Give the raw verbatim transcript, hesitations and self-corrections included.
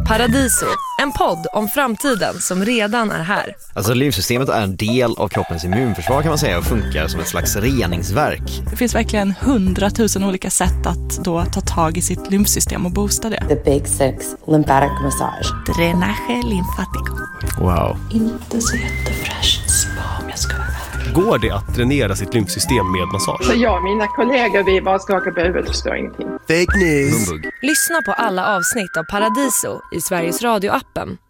Paradiso, en podd om framtiden som redan är här. Alltså lymfsystemet är en del av kroppens immunförsvar kan man säga och funkar som ett slags reningsverk. Det finns verkligen hundratusen olika sätt att då ta tag i sitt lymfsystem och boosta det. The Big Six Lymphatic Massage. Dränage lymfatico. Wow. Inte så jättefräscht spa om jag ska vara här. Går det att dränera sitt lymfsystem med massage? Så jag och mina kollegor, vi bara skakar på huvudet och förstår ingenting. Fake news. Humbug. Lyssna på alla avsnitt av Paradiso i Sveriges Radio-appen